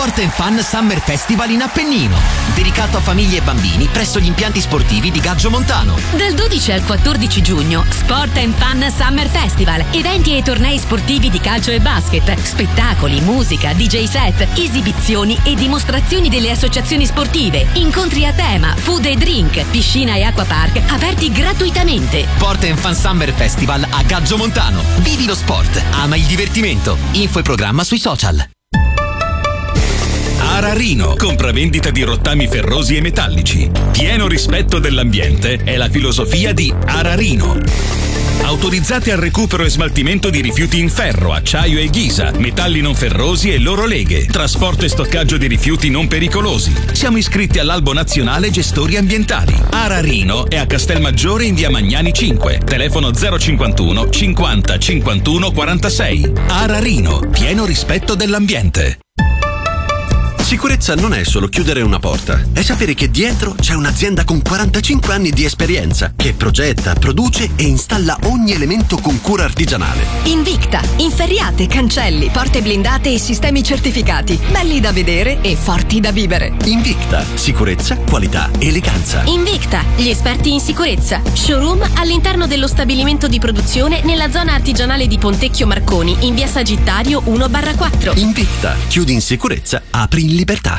Sport & Fun Summer Festival in Appennino, dedicato a famiglie e bambini presso gli impianti sportivi di Gaggio Montano. Dal 12 al 14 giugno, Sport & Fun Summer Festival, eventi e tornei sportivi di calcio e basket, spettacoli, musica, DJ set, esibizioni e dimostrazioni delle associazioni sportive, incontri a tema, food e drink, piscina e acquapark aperti gratuitamente. Sport & Fun Summer Festival a Gaggio Montano. Vivi lo sport, ama il divertimento. Info e programma sui social. Ararino, compravendita di rottami ferrosi e metallici. Pieno rispetto dell'ambiente è la filosofia di Ararino. Autorizzati al recupero e smaltimento di rifiuti in ferro, acciaio e ghisa, metalli non ferrosi e loro leghe, trasporto e stoccaggio di rifiuti non pericolosi. Siamo iscritti all'Albo Nazionale Gestori Ambientali. Ararino è a Castelmaggiore in via Magnani 5, telefono 051 50 51 46. Ararino, pieno rispetto dell'ambiente. Sicurezza non è solo chiudere una porta, è sapere che dietro c'è un'azienda con 45 anni di esperienza che progetta, produce e installa ogni elemento con cura artigianale. Invicta, inferriate, cancelli, porte blindate e sistemi certificati, belli da vedere e forti da vivere. Invicta, sicurezza, qualità, eleganza. Invicta, gli esperti in sicurezza. Showroom all'interno dello stabilimento di produzione nella zona artigianale di Pontecchio Marconi, in via Sagittario 1/4. Invicta, chiudi in sicurezza, apri in libertà.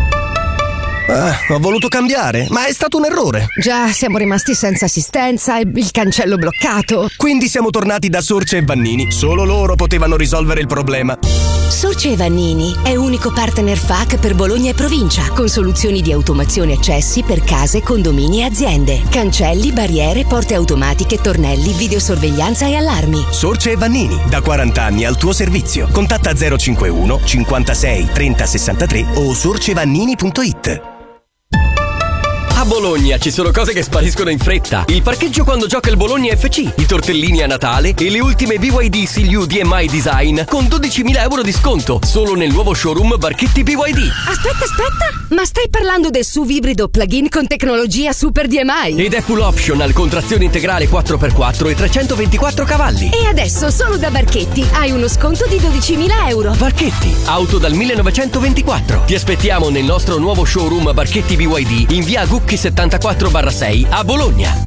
Ho voluto cambiare, ma è stato un errore. Già, siamo rimasti senza assistenza e il cancello bloccato. Quindi siamo tornati da Sorce e Vannini. Solo loro potevano risolvere il problema. Sorce e Vannini è unico partner FAC per Bologna e provincia, con soluzioni di automazione accessi per case, condomini e aziende. Cancelli, barriere, porte automatiche, tornelli, videosorveglianza e allarmi. Sorce e Vannini, da 40 anni al tuo servizio. Contatta 051 56 30 63 o sorcevannini.it. A Bologna ci sono cose che spariscono in fretta. Il parcheggio quando gioca il Bologna FC, i tortellini a Natale e le ultime BYD CLU DMI Design con 12.000 euro di sconto solo nel nuovo showroom Barchetti BYD. Aspetta, ma stai parlando del SUV ibrido plug-in con tecnologia Super DMI? Ed è full optional con trazione integrale 4x4 e 324 cavalli. E adesso solo da Barchetti hai uno sconto di 12.000 euro. Barchetti, auto dal 1924. Ti aspettiamo nel nostro nuovo showroom Barchetti BYD in via Gucchi 74/6 a Bologna.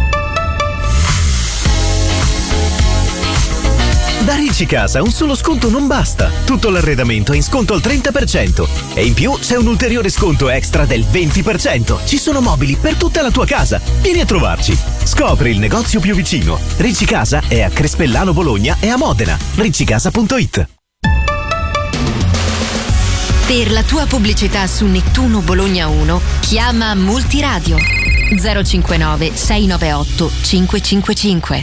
Da Ricci Casa un solo sconto non basta. Tutto l'arredamento è in sconto al 30% e in più c'è un ulteriore sconto extra del 20%. Ci sono mobili per tutta la tua casa. Vieni a trovarci. Scopri il negozio più vicino. Ricci Casa è a Crespellano Bologna e a Modena. riccicasa.it. Per la tua pubblicità su Nettuno Bologna 1, chiama Multiradio 059 698 555.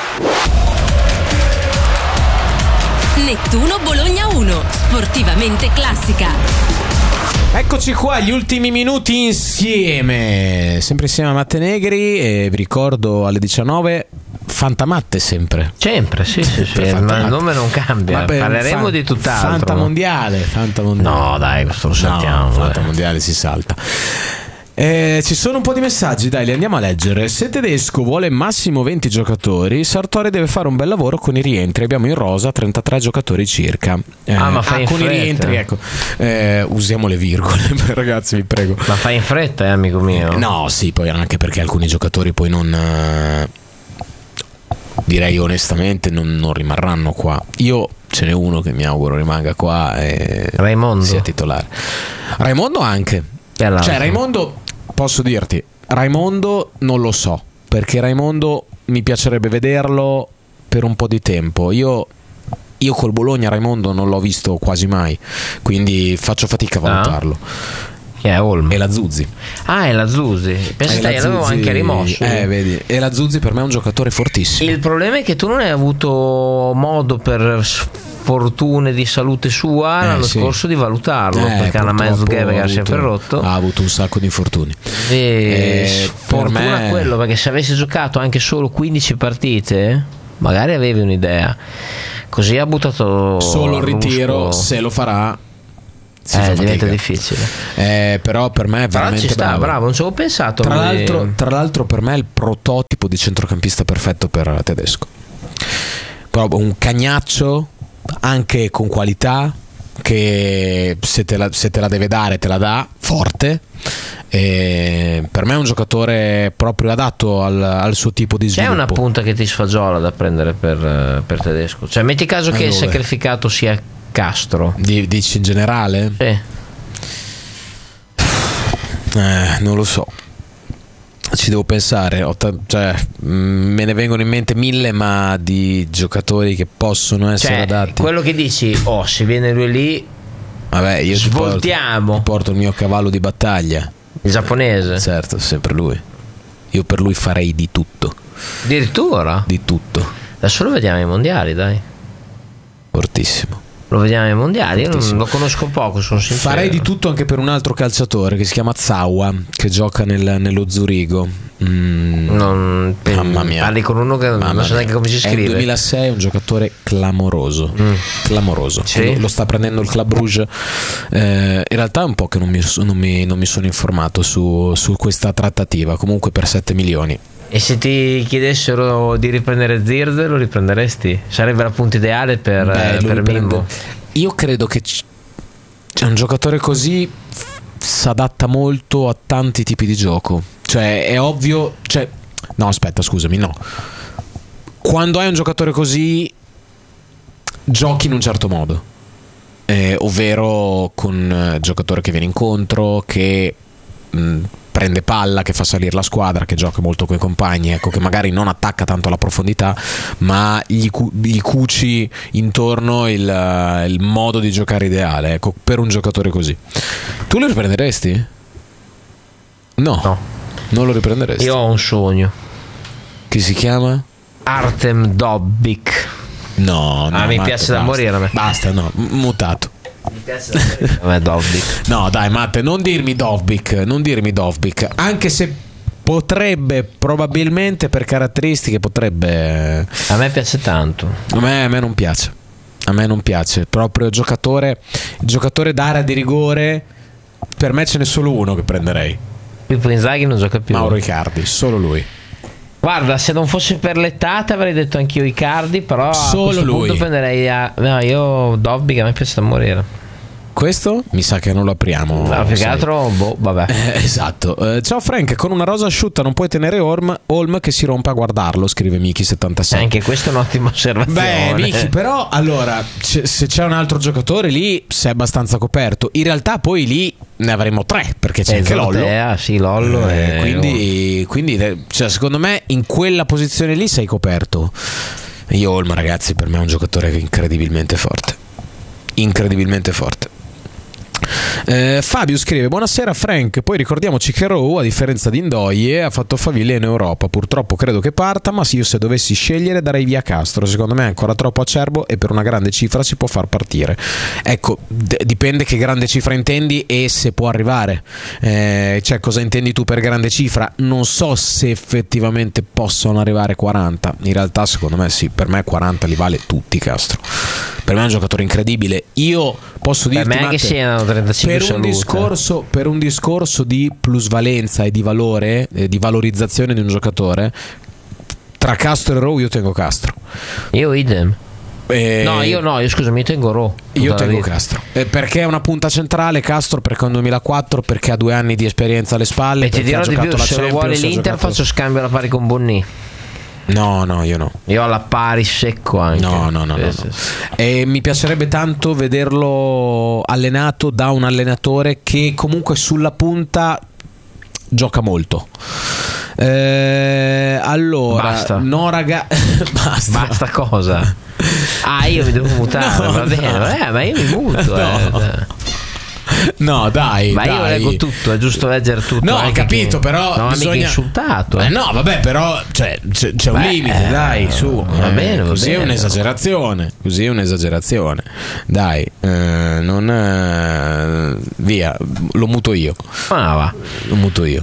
Nettuno Bologna 1, sportivamente classica. Eccoci qua, gli ultimi minuti insieme, sempre insieme a Matte Negri, e vi ricordo alle 19 Fantamatte sempre. Sempre, sì, ma il nome non cambia. Parleremo di tutt'altro. Fanta mondiale. No, dai, questo lo saltiamo. No, Fanta mondiale si salta. Ci sono un po' di messaggi, dai, li andiamo a leggere. Se Tedesco vuole massimo 20 giocatori, Sartori deve fare un bel lavoro con i rientri. Abbiamo in rosa 33 giocatori circa. Ma fai in con fretta. I rientri, ecco. Usiamo le virgole, ragazzi, vi prego. Ma fai in fretta, amico mio? No, sì, poi anche perché alcuni giocatori poi non... direi onestamente non rimarranno qua. Io ce n'è uno che mi auguro rimanga qua e Raimondo sia titolare. Raimondo anche. Cioè Raimondo, posso dirti, Raimondo non lo so, perché Raimondo mi piacerebbe vederlo per un po' di tempo. Io col Bologna Raimondo non l'ho visto quasi mai, quindi faccio fatica a valutarlo. Che è Olmo? E la Zuzzi. Ah, è la Zuzzi. Pensa te, l'avevo anche rimosso. Vedi. E la Zuzzi per me è un giocatore fortissimo. Il problema è che tu non hai avuto modo, per fortune di salute sua, l'anno scorso di valutarlo, perché ha una mezzo gave che ha sempre rotto. Ha avuto un sacco di infortuni. Fortuna per me... quello, perché se avessi giocato anche solo 15 partite, magari avevi un'idea. Così ha buttato solo il ritiro, se lo farà diventa difficile, però per me è veramente ci sta, bravo, non ci avevo pensato. Tra l'altro per me è il prototipo di centrocampista perfetto per Tedesco. Proprio un cagnaccio, anche con qualità, che se te la deve dare te la dà forte. E per me è un giocatore proprio adatto al suo tipo di sviluppo. C'è una punta che ti sfagiola da prendere per Tedesco? Cioè metti caso che il sacrificato sia Castro. Dici in generale? Sì. Non lo so, ci devo pensare. Me ne vengono in mente 1000, ma di giocatori che possono essere adatti. Quello che dici, se viene lui lì, vabbè, io svoltiamo. Porto il mio cavallo di battaglia, il giapponese. Certo, sempre lui. Io per lui farei di tutto. Addirittura? Di tutto. Adesso lo vediamo ai mondiali, dai. Fortissimo. Lo vediamo ai mondiali. Io non lo conosco poco, sono sincero. Farei di tutto anche per un altro calciatore che si chiama Zawa, che gioca nello Zurigo. Mamma mia. Parli con uno che non so neanche come si scrive. È il 2006, è un giocatore clamoroso. Clamoroso. Sì. Lo sta prendendo il Club Brugge. In realtà è un po' che non mi sono informato su questa trattativa. Comunque per 7 milioni. E se ti chiedessero di riprendere Zirze, lo riprenderesti? Sarebbe la punta ideale per Mimmo. Io credo che un giocatore così si adatta molto a tanti tipi di gioco. Cioè è ovvio, no, aspetta, scusami, no. Quando hai un giocatore così giochi in un certo modo, ovvero con un giocatore che viene incontro, che prende palla, che fa salire la squadra, che gioca molto coi compagni, ecco, che magari non attacca tanto alla profondità, ma gli cuci intorno il modo di giocare ideale, ecco, per un giocatore così. Tu lo riprenderesti? No, non lo riprenderesti. Io ho un sogno. Che si chiama? Artem Dobbik. No, mi piace da morire a me. Basta, no, mutato. Mi piace da morire a me Dobbik. No, dai, Matte, non dirmi Dovbyk, anche se potrebbe, probabilmente per caratteristiche potrebbe. A me piace tanto. A me non piace. A me non piace. Proprio giocatore d'area di rigore. Per me ce n'è solo uno che prenderei. Pippo Inzaghi non gioca più. Mauro Icardi, solo lui. Guarda, se non fosse per l'età avrei detto anch'io Icardi, però solo a questo lui. punto prenderei io Dobbik, a me piace da morire. Questo mi sa che non lo apriamo. No, più che altro, vabbè. Esatto. Ciao Frank, con una rosa asciutta non puoi tenere Holm che si rompe a guardarlo, scrive Miki77. Anche questa è un'ottima osservazione. Beh, Miki, però allora se c'è un altro giocatore lì sei abbastanza coperto. In realtà poi lì ne avremo 3, perché c'è anche Lollo. Sì, Lollo. Quindi secondo me in quella posizione lì sei coperto. Io Holm, ragazzi, per me è un giocatore incredibilmente forte. Incredibilmente forte. Fabio scrive: buonasera Frank, poi ricordiamoci che Rowe, a differenza di Ndoye, ha fatto faville in Europa. Purtroppo credo che parta, ma io se dovessi scegliere darei via Castro. Secondo me è ancora troppo acerbo e per una grande cifra si può far partire. Ecco, dipende che grande cifra intendi e se può arrivare. Cioè, cosa intendi tu per grande cifra? Non so se effettivamente possono arrivare 40. In realtà secondo me sì, per me 40 li vale tutti Castro. Per me è un giocatore incredibile. Io posso dirti, per me anche siano 35 per un discorso di plusvalenza e di valore, di valorizzazione di un giocatore, tra Castro e Rowe io tengo Castro. Io idem. Io scusami, io tengo Rowe. Io tengo Castro perché è una punta centrale. Castro perché è un 2004, perché ha 2 anni di esperienza alle spalle, e ti dirò di più, se lo vuole l'Inter faccio scambio alla pari con Bonni. No, io no. Io alla pari secco anche. No. E mi piacerebbe tanto vederlo allenato da un allenatore che comunque sulla punta gioca molto. Allora, basta. No, basta cosa? Io mi devo mutare, va bene. Ma io mi muto. No, dai. Ma io leggo tutto, è giusto leggere tutto. No, ho capito, però non bisogna... mica insultato. No, vabbè, però c'è un limite, dai, su. Va bene, così è un'esagerazione. Dai, via, lo muto io. Va. Lo muto io.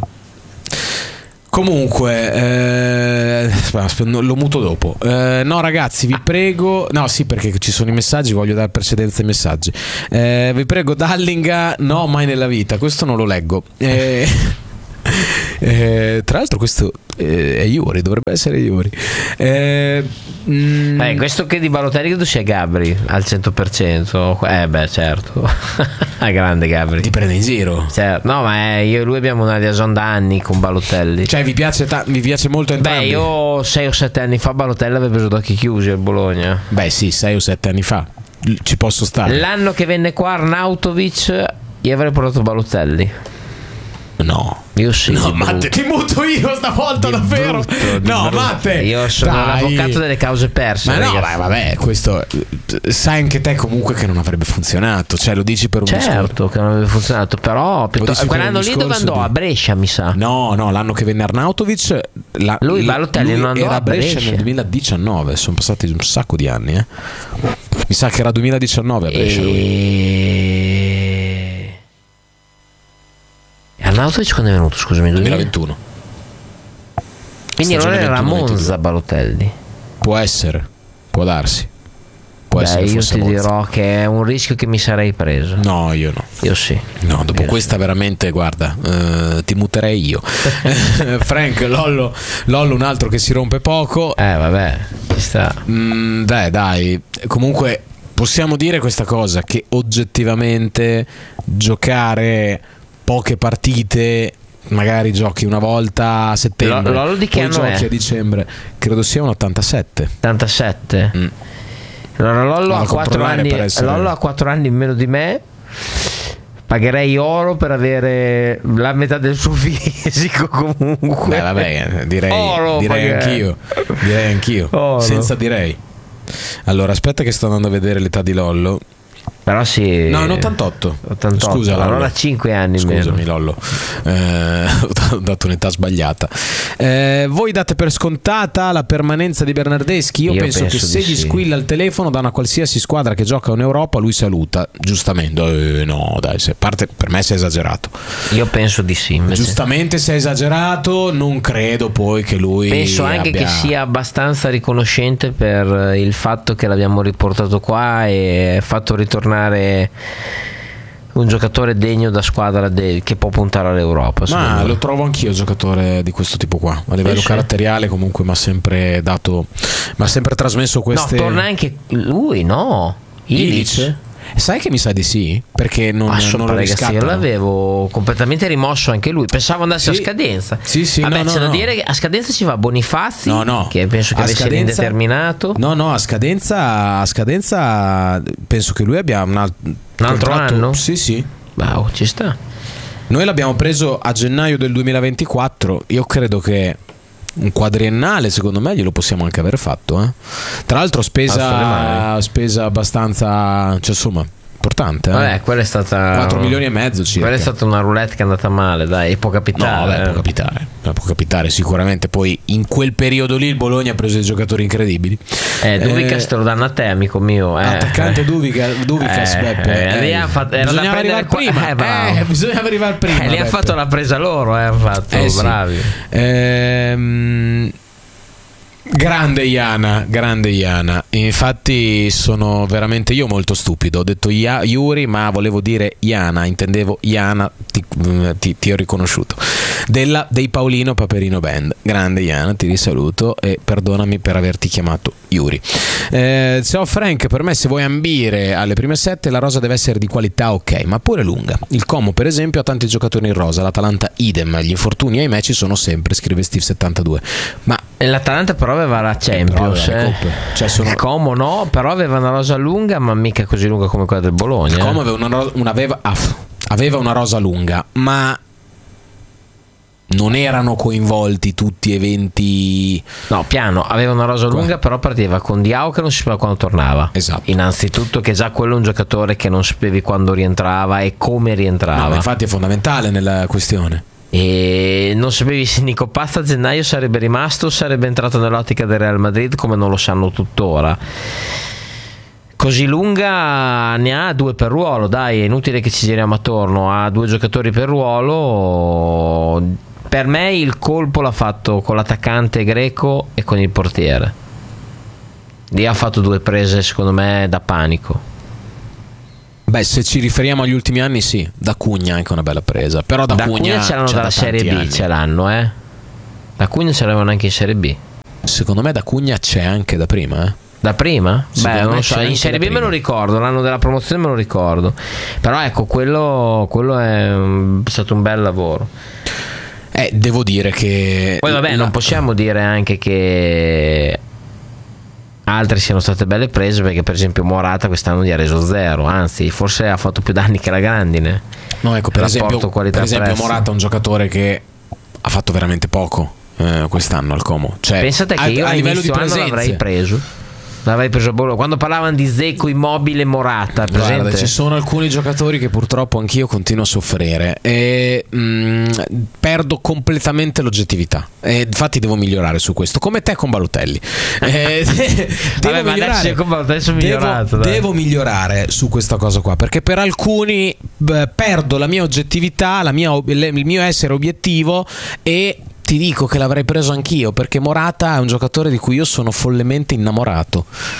Comunque, lo muto dopo. No, ragazzi, vi prego. No, sì, perché ci sono i messaggi, voglio dare precedenza ai messaggi. Vi prego, Dallinga, no, mai nella vita. Questo non lo leggo. Tra l'altro questo è Iuri, dovrebbe essere Iuri. Questo che di Balotelli credo sia Gabri al 100%. Beh, certo. A grande Gabri. Ti prende in giro. Certo. No, ma io e lui abbiamo una liaison da anni con Balotelli. Cioè vi piace molto entrambi? Beh, io 6 o 7 anni fa Balotelli aveva preso d'occhi chiusi al Bologna. Beh sì, 6 o 7 anni fa ci posso stare. L'anno che venne qua Arnautovic io avrei portato Balotelli. No, io sì. No, Matte, ti muto io stavolta, davvero. No, Matte, io sono l'avvocato delle cause perse. Ma no, vabbè, questo sai anche te comunque che non avrebbe funzionato. Cioè, lo dici per un discorso. Certo che non avrebbe funzionato, però quell'anno lì dove andò? A Brescia, mi sa. No, l'anno che venne Arnautovic, lui Balotelli non andò era a Brescia nel 2019. Sono passati un sacco di anni. Mi sa che era 2019 a Brescia. Arnautovic quando è venuto, scusami? 2021. Quindi allora era Monza Balotelli. Può essere, può darsi. Può essere, io ti dirò che è un rischio che mi sarei preso. No, io no. Io sì. No, dopo questa veramente, guarda, ti muterei io. Frank, Lollo un altro che si rompe poco. Vabbè, ci sta. Dai, comunque possiamo dire questa cosa, che oggettivamente giocare poche partite, magari giochi una volta a settembre, Lollo di che poi anno giochi è? a dicembre, credo sia un 87. 87. Allora Lollo ha 4 anni. Lollo ha 4 anni in meno di me. Pagherei oro per avere la metà del suo fisico comunque. Beh, vabbè, direi anch'io. Oro. Senza direi. Allora aspetta che sto andando a vedere l'età di Lollo. Però sì. No, in 88. Scusa, Lollo. allora 5 anni Scusami, meno. Lollo. Ho dato un'età sbagliata. Voi date per scontata la permanenza di Bernardeschi? Io penso che se gli squilla il telefono da una qualsiasi squadra che gioca in Europa, lui saluta. Giustamente. No, dai, per me sei esagerato. Io penso di sì. Invece. Giustamente sei esagerato. Non credo poi che lui. Penso anche che sia abbastanza riconoscente per il fatto che l'abbiamo riportato qua e fatto ritornare un giocatore degno da squadra che può puntare all'Europa. Ma lo trovo anch'io giocatore di questo tipo qua. A livello caratteriale comunque mi ha sempre trasmesso queste. No, torna anche lui, no? Ilic. Sai che mi sa di sì? Perché non lo riscattano. Io l'avevo completamente rimosso anche lui. Pensavo andasse a scadenza. Sì, vabbè, c'è da dire che a scadenza ci va Bonifazzi, che penso che avesse indeterminato. No, a scadenza penso che lui abbia un altro anno. Sì. Wow, ci sta. Noi l'abbiamo preso a gennaio del 2024. Io credo che un quadriennale secondo me glielo possiamo anche aver fatto, Tra l'altro spesa abbastanza, cioè insomma importante, Vabbè, quella è stata 4 milioni e mezzo circa. Quella è stata una roulette che è andata male, dai, può capitare. Può capitare sicuramente. Poi in quel periodo lì il Bologna ha preso dei giocatori incredibili. Duvicas te lo danno a te, amico mio. Attaccante Duvicas, Beppe. Bisognava arrivare prima. Bisognava arrivare prima. Lì ha fatto la presa loro, bravi. Grande Iana. Infatti sono veramente io molto stupido. Ho detto Iuri, ma volevo dire Iana, intendevo Iana, ti ho riconosciuto. Dei Paolino Paperino Band. Grande Iana, ti risaluto e perdonami per averti chiamato Iuri. Ciao Frank, per me se vuoi ambire alle prime 7 la rosa deve essere di qualità, ok, ma pure lunga. Il Como per esempio ha tanti giocatori in rosa, l'Atalanta idem, gli infortuni ai match ci sono sempre, scrive Steve72. Ma l'Atalanta però aveva la Champions, cioè Como no, però aveva una rosa lunga, ma mica così lunga come quella del Bologna. Como aveva una rosa lunga, ma non erano coinvolti tutti eventi. No, piano, aveva una rosa lunga, però partiva con Diao che non si sapeva quando tornava. Esatto. Innanzitutto che già quello è un giocatore che non sapevi quando rientrava e come rientrava. No, infatti è fondamentale nella questione. E non sapevi se Nico Pazza a gennaio sarebbe rimasto o sarebbe entrato nell'ottica del Real Madrid, come non lo sanno tuttora. Così lunga ne ha 2 per ruolo, dai, è inutile che ci giriamo attorno, ha 2 giocatori per ruolo. Per me il colpo l'ha fatto con l'attaccante greco e con il portiere. Lì ha fatto 2 prese secondo me da panico. Beh, se ci riferiamo agli ultimi anni, sì. Da Cugna anche una bella presa. Però da Cugna ce l'hanno dalla Serie B, anni. Ce l'hanno, Da Cugna ce l'avevano anche in Serie B. Secondo me da Cugna c'è anche da prima, Da prima? Secondo non me lo so, in Serie B me lo ricordo, l'anno della promozione me lo ricordo. Però ecco, quello è stato un bel lavoro. Devo dire che poi vabbè, non possiamo dire anche che altre siano state belle prese, perché per esempio Morata quest'anno gli ha reso 0, anzi forse ha fatto più danni che la grandine. No, ecco, per esempio Morata è un giocatore che ha fatto veramente poco quest'anno al Como. Cioè, pensate che io a livello di presenze l'avrei preso quando parlavano di Dzeko, Immobile, Morata. Guarda, ci sono alcuni giocatori che purtroppo anch'io continuo a soffrire e perdo completamente l'oggettività. E infatti devo migliorare su questo, come te con Balotelli. Devo migliorare su questa cosa qua, perché per alcuni perdo la mia oggettività, il mio essere obiettivo, e ti dico che l'avrei preso anch'io, perché Morata è un giocatore di cui io sono follemente innamorato.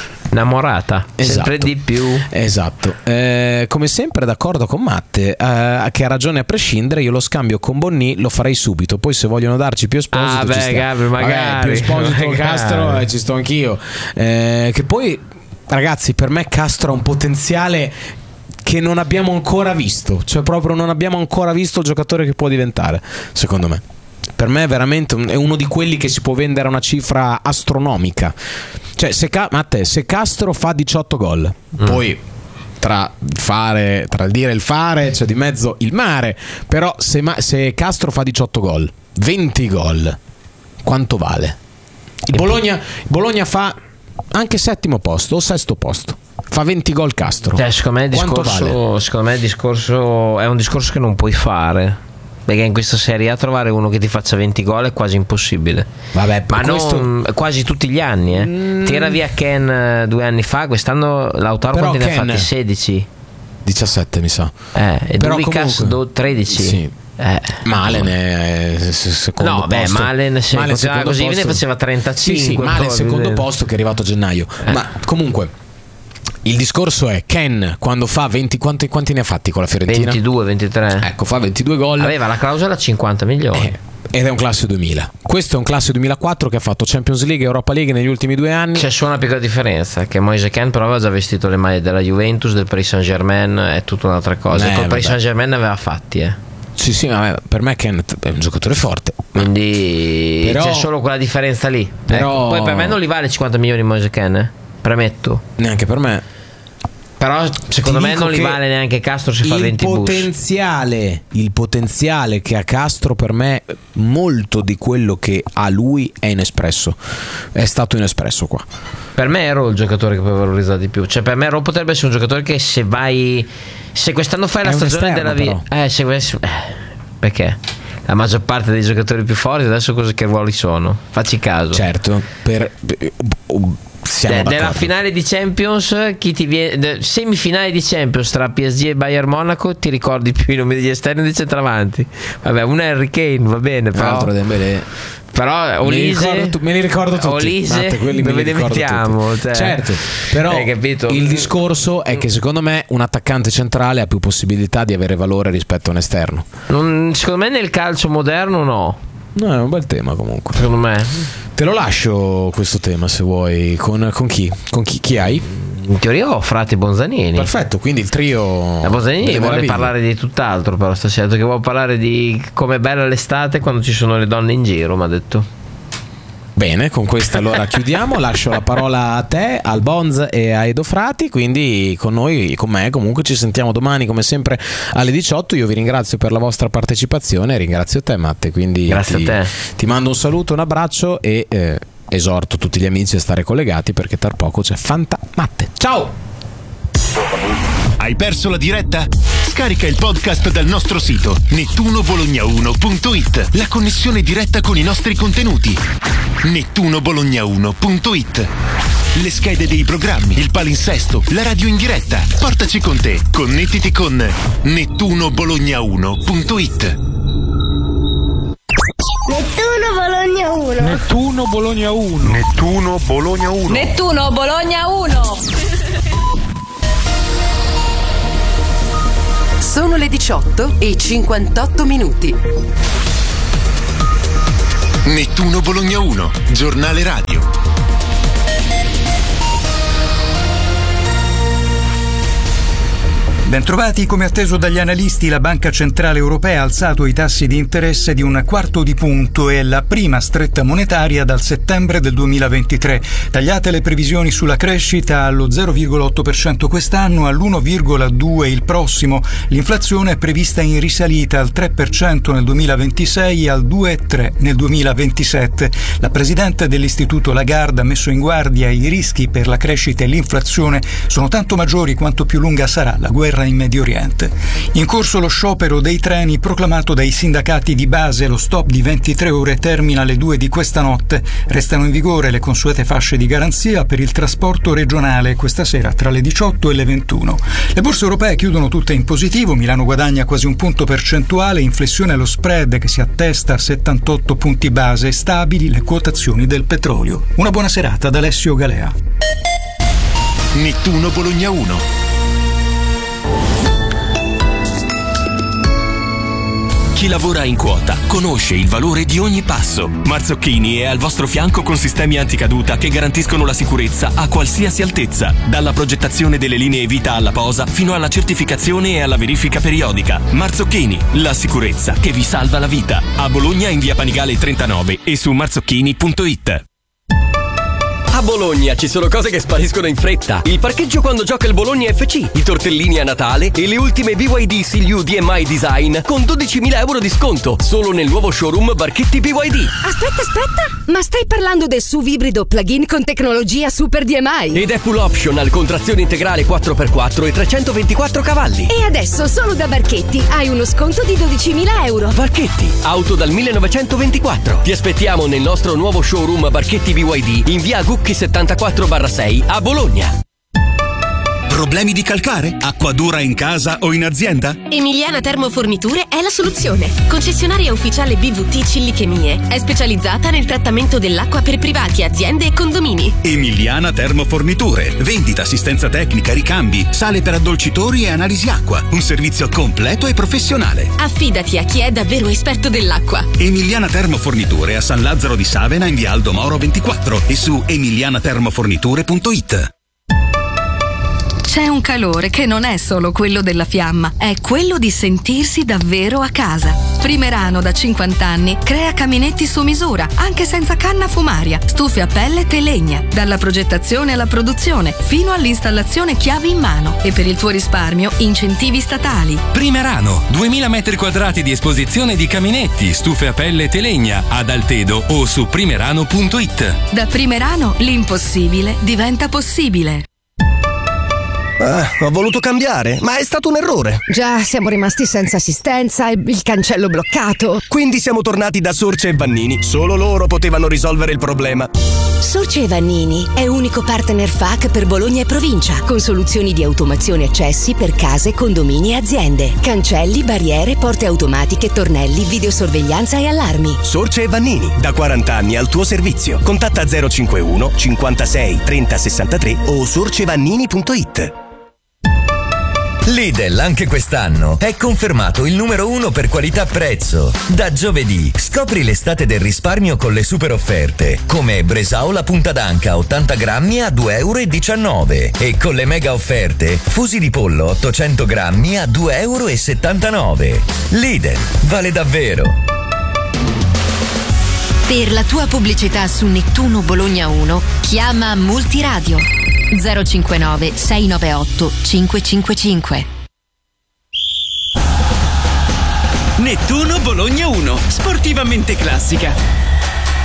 Sempre di più. Esatto. Come sempre d'accordo con Matte, che ha ragione a prescindere. Io lo scambio con Bonni lo farei subito. Poi se vogliono darci più Esposito, magari più Esposito Castro, ci sto anch'io. Che poi, ragazzi, per me Castro ha un potenziale che non abbiamo ancora visto. Cioè proprio non abbiamo ancora visto il giocatore che può diventare, secondo me. Per me veramente è uno di quelli che si può vendere a una cifra astronomica. Cioè se Castro fa 18 gol, poi tra il dire e il fare c'è di mezzo il mare, però se Castro fa 18 gol, 20 gol, quanto vale? Il Bologna fa anche settimo posto o sesto posto, fa 20 gol Castro. Secondo me il discorso è un discorso che non puoi fare, perché in questa Serie A trovare uno che ti faccia 20 gol è quasi impossibile. Vabbè, ma non quasi tutti gli anni. Tira via Ken 2 anni fa, quest'anno Lautaro quanti ne ha fatti? 16 17 mi sa. E Dubicas 13. Sì. Malen è secondo posto. Malen se continuava così posto, ne faceva 35. Sì, Malen secondo posto, che è arrivato a gennaio. Ma comunque il discorso è Ken quando fa 20, quanti ne ha fatti con la Fiorentina? 22, 23. Ecco, fa 22 gol. Aveva la clausola a 50 milioni. Ed è un classe 2000. Questo è un classe 2004 che ha fatto Champions League e Europa League negli ultimi 2 anni. C'è solo una piccola differenza, che Moise Kean però aveva già vestito le maglie della Juventus, del Paris Saint-Germain, è tutta un'altra cosa. Col Paris Saint-Germain ne aveva fatti, Sì, per me Ken è un giocatore forte. Quindi c'è solo quella differenza lì. Però poi per me non li vale 50 milioni Moise Kean, premetto. Neanche per me. Però secondo me non li vale neanche Castro se fa 20 il potenziale che ha Castro, per me molto di quello che ha lui è inespresso. È stato inespresso qua. Per me Ero il giocatore che può valorizzare di più. Cioè per me Ero potrebbe essere un giocatore che se quest'anno fai la stagione della vita, perché la maggior parte dei giocatori più forti adesso che ruoli sono? Facci caso. Certo, della finale di Champions, chi ti viene semifinale di Champions tra PSG e Bayern Monaco, ti ricordi più i nomi degli esterni e dei centravanti? Vabbè, un Harry Kane va bene, però Olise, me li ricordo tutti. Olise, dove li mettiamo? Certo, però il discorso è che secondo me un attaccante centrale ha più possibilità di avere valore rispetto a un esterno. Secondo me nel calcio moderno no, è un bel tema comunque. Secondo me te lo lascio questo tema se vuoi. Con chi? Con chi hai? In teoria ho Frati Bonzanini. Perfetto, quindi il trio. Bonzanini vuole parlare di tutt'altro, però stasera che vuole parlare di com'è bella l'estate quando ci sono le donne in giro, mi ha detto. Bene, con questa allora chiudiamo. Lascio la parola a te, al Bonz e a Edo Frati. Quindi con me comunque ci sentiamo domani come sempre alle 18. Io vi ringrazio per la vostra partecipazione, ringrazio te Matte, quindi grazie a te. Ti mando un saluto, un abbraccio e esorto tutti gli amici a stare collegati, perché tra poco c'è Fanta Matte. Ciao! Hai perso la diretta? Scarica il podcast dal nostro sito nettunobologna1.it. La connessione diretta con i nostri contenuti. nettunobologna1.it. Le schede dei programmi, il palinsesto, la radio in diretta. Portaci con te. Connettiti con nettunobologna1.it. Nettuno Bologna 1. Nettuno Bologna 1. Nettuno Bologna 1. Nettuno Bologna 1. Sono le 18:58. Nettuno Bologna 1, giornale radio. Bentrovati. Come atteso dagli analisti, la Banca Centrale Europea ha alzato i tassi di interesse di 1/4 di punto e la prima stretta monetaria dal settembre del 2023. Tagliate le previsioni sulla crescita allo 0,8% quest'anno, all'1,2% il prossimo. L'inflazione è prevista in risalita al 3% nel 2026 e al 2,3% nel 2027. La presidente dell'Istituto Lagarde ha messo in guardia: i rischi per la crescita e l'inflazione sono tanto maggiori quanto più lunga sarà la guerra in Medio Oriente. In corso lo sciopero dei treni proclamato dai sindacati di base. Lo stop di 23 ore termina alle 2 di questa notte. Restano in vigore le consuete fasce di garanzia per il trasporto regionale questa sera tra le 18 e le 21. Le borse europee chiudono tutte in positivo. Milano guadagna quasi 1 punto percentuale, in flessione lo spread che si attesta a 78 punti base, stabili le quotazioni del petrolio. Una buona serata da Alessio Galea. Nettuno Bologna 1. Chi lavora in quota conosce il valore di ogni passo. Marzocchini è al vostro fianco con sistemi anticaduta che garantiscono la sicurezza a qualsiasi altezza, dalla progettazione delle linee vita alla posa fino alla certificazione e alla verifica periodica. Marzocchini, la sicurezza che vi salva la vita. A Bologna in via Panigale 39 e su marzocchini.it. A Bologna ci sono cose che spariscono in fretta. Il parcheggio quando gioca il Bologna FC, i tortellini a Natale e le ultime BYD CLU DMI Design con 12.000 euro di sconto solo nel nuovo showroom Barchetti BYD. Aspetta, ma stai parlando del SUV ibrido plug-in con tecnologia Super DMI? Ed è full optional con trazione integrale 4x4 e 324 cavalli. E adesso solo da Barchetti hai uno sconto di 12.000 euro. Barchetti, auto dal 1924. Ti aspettiamo nel nostro nuovo showroom Barchetti BYD in via Gucchi 74/6 a Bologna. Problemi di calcare? Acqua dura in casa o in azienda? Emiliana Termoforniture è la soluzione. Concessionaria ufficiale BVT Cillichemie. È specializzata nel trattamento dell'acqua per privati, aziende e condomini. Emiliana Termoforniture. Vendita, assistenza tecnica, ricambi, sale per addolcitori e analisi acqua. Un servizio completo e professionale. Affidati a chi è davvero esperto dell'acqua. Emiliana Termoforniture a San Lazzaro di Savena in via Aldo Moro 24 e su emilianatermoforniture.it. C'è un calore che non è solo quello della fiamma, è quello di sentirsi davvero a casa. Primerano da 50 anni crea caminetti su misura, anche senza canna fumaria, stufe a pellet e legna, dalla progettazione alla produzione, fino all'installazione chiavi in mano. E per il tuo risparmio, incentivi statali. Primerano, 2000 metri quadrati di esposizione di caminetti, stufe a pellet e legna, ad Altedo o su primerano.it. Da Primerano l'impossibile diventa possibile. Ho voluto cambiare, ma è stato un errore. Già, siamo rimasti senza assistenza e il cancello bloccato. Quindi siamo tornati da Sorce e Vannini. Solo loro potevano risolvere il problema. Sorce e Vannini è unico partner FAC per Bologna e provincia, con soluzioni di automazione accessi per case, condomini e aziende. Cancelli, barriere, porte automatiche, tornelli, videosorveglianza e allarmi. Sorce e Vannini, da 40 anni al tuo servizio. Contatta 051 56 30 63 o sorcevannini.it. Lidl anche quest'anno è confermato il numero 1 per qualità-prezzo. Da giovedì scopri l'estate del risparmio con le super offerte, come Bresaola punta d'anca 80 grammi a 2,19 € e con le mega offerte fusi di pollo 800 grammi a 2,79 €. Lidl vale davvero. Per la tua pubblicità su Nettuno Bologna 1 chiama Multiradio 059 698 555. Nettuno Bologna 1, sportivamente classica.